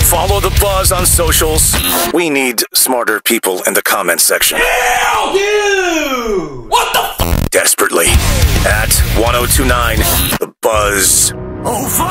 Follow The Buzz on socials. We need smarter people in the comment section. Hell you! What the f? Desperately. At 1029 The Buzz. Oh,